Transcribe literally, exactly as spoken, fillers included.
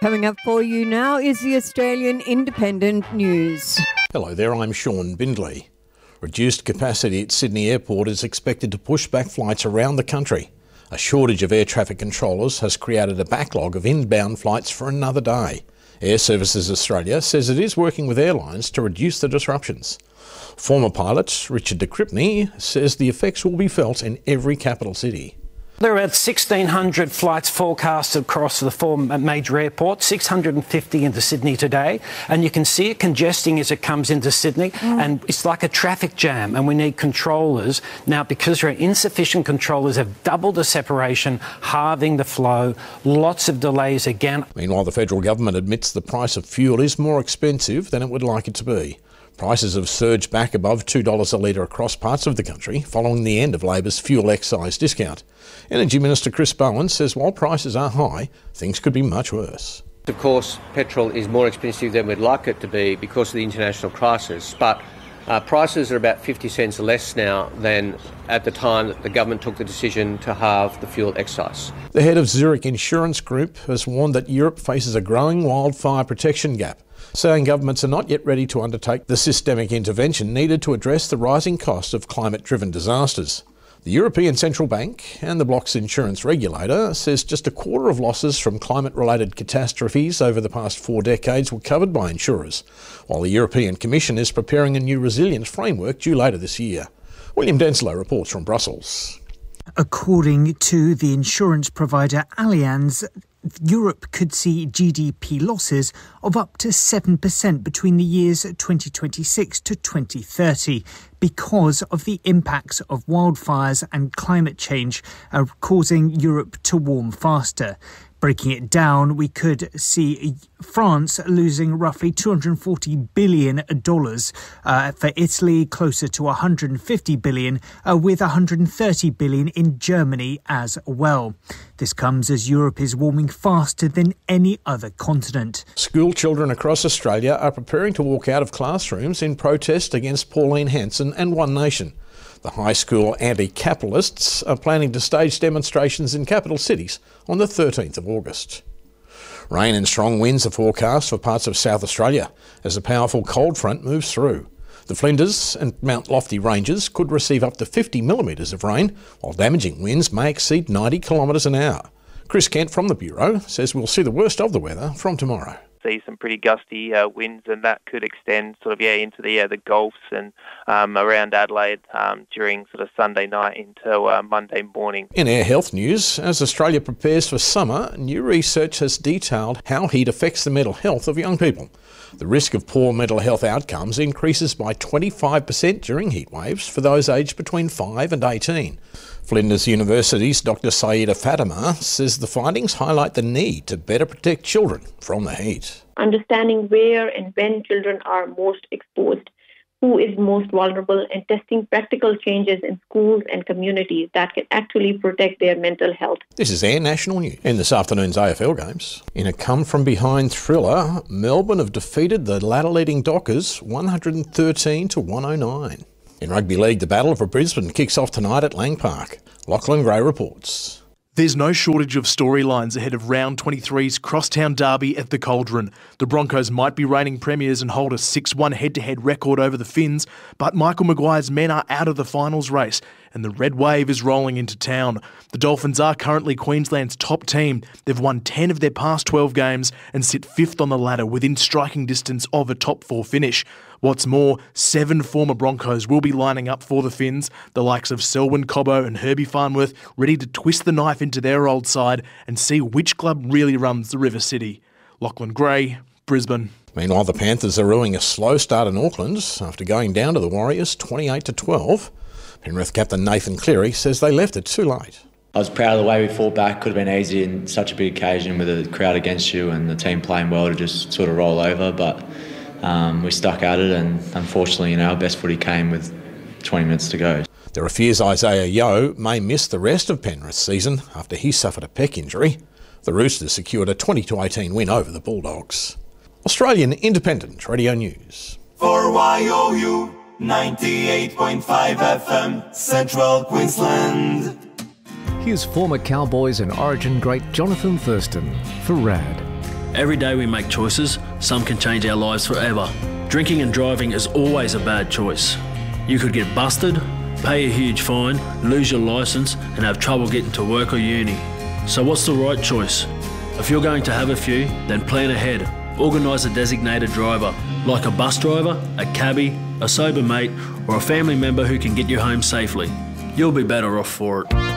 Coming up for you now is the Australian Independent News. Hello there, I'm Sean Bindley. Reduced capacity at Sydney Airport is expected to push back flights around the country. A shortage of air traffic controllers has created a backlog of inbound flights for another day. Air Services Australia says it is working with airlines to reduce the disruptions. Former pilot Richard de Cripney says the effects will be felt in every capital city. There are about sixteen hundred flights forecasted across the four major airports, six hundred fifty into Sydney today, and you can see it congesting as it comes into Sydney, mm. and it's like a traffic jam, and we need controllers. Now, because there are insufficient controllers, have doubled the separation, halving the flow, lots of delays again. Meanwhile, the federal government admits the price of fuel is more expensive than it would like it to be. Prices have surged back above two dollars a litre across parts of the country following the end of Labor's fuel excise discount. Energy Minister Chris Bowen says while prices are high, things could be much worse. Of course, petrol is more expensive than we'd like it to be because of the international crisis, but uh, prices are about fifty cents less now than at the time that the government took the decision to halve the fuel excise. The head of Zurich Insurance Group has warned that Europe faces a growing wildfire protection gap, saying governments are not yet ready to undertake the systemic intervention needed to address the rising cost of climate-driven disasters. The European Central Bank and the bloc's insurance regulator says just a quarter of losses from climate-related catastrophes over the past four decades were covered by insurers, while the European Commission is preparing a new resilience framework due later this year. William Denslow reports from Brussels. According to the insurance provider Allianz, Europe could see G D P losses of up to seven percent between the years twenty twenty-six to twenty thirty because of the impacts of wildfires and climate change uh, causing Europe to warm faster. Breaking it down, we could see France losing roughly two hundred forty billion dollars, uh, for Italy closer to one hundred fifty billion dollars, uh, with one hundred thirty billion dollars in Germany as well. This comes as Europe is warming faster than any other continent. School children across Australia are preparing to walk out of classrooms in protest against Pauline Hanson and One Nation. The high school anti-capitalists are planning to stage demonstrations in capital cities on the thirteenth of August. Rain and strong winds are forecast for parts of South Australia as a powerful cold front moves through. The Flinders and Mount Lofty ranges could receive up to fifty millimetres of rain, while damaging winds may exceed ninety kilometres an hour. Chris Kent from the Bureau says we'll see the worst of the weather from tomorrow. See some pretty gusty uh, winds, and that could extend sort of yeah into the uh, the Gulfs and um, around Adelaide um, during sort of Sunday night into uh, Monday morning. In air health news, as Australia prepares for summer, new research has detailed how heat affects the mental health of young people. The risk of poor mental health outcomes increases by twenty-five percent during heat waves for those aged between five and eighteen. Flinders University's Doctor Saida Fatima says the findings highlight the need to better protect children from the heat. Understanding where and when children are most exposed, who is most vulnerable, and testing practical changes in schools and communities that can actually protect their mental health. This is Air National News. In this afternoon's A F L games, in a come-from-behind thriller, Melbourne have defeated the ladder-leading Dockers one hundred thirteen to one oh nine. In rugby league, the Battle for Brisbane kicks off tonight at Lang Park. Lachlan Gray reports. There's no shortage of storylines ahead of round twenty-three's Crosstown Derby at the Cauldron. The Broncos might be reigning premiers and hold a six one head-to-head record over the Finns, but Michael Maguire's men are out of the finals race and the red wave is rolling into town. The Dolphins are currently Queensland's top team. They've won ten of their past twelve games and sit fifth on the ladder within striking distance of a top four finish. What's more, seven former Broncos will be lining up for the Finns, the likes of Selwyn Cobbo and Herbie Farnworth, ready to twist the knife into their old side and see which club really runs the River City. Lachlan Gray, Brisbane. Meanwhile, the Panthers are ruining a slow start in Auckland after going down to the Warriors twenty-eight to twelve. Penrith captain Nathan Cleary says they left it too late. I was proud of the way we fought back. Could have been easy in such a big occasion with the crowd against you and the team playing well to just sort of roll over, but um, we stuck at it, and unfortunately, you know, our best footy came with twenty minutes to go. There are fears Isaiah Yeo may miss the rest of Penrith's season after he suffered a pec injury. The Roosters secured a twenty to eighteen win over the Bulldogs. Australian Independent Radio News. For Y O U ninety-eight point five F M, Central Queensland. Here's former Cowboys and Origin great Jonathan Thurston for R A D. Every day we make choices, some can change our lives forever. Drinking and driving is always a bad choice. You could get busted, pay a huge fine, lose your licence and have trouble getting to work or uni. So what's the right choice? If you're going to have a few, then plan ahead. Organise a designated driver, like a bus driver, a cabbie, a sober mate or a family member who can get you home safely. You'll be better off for it.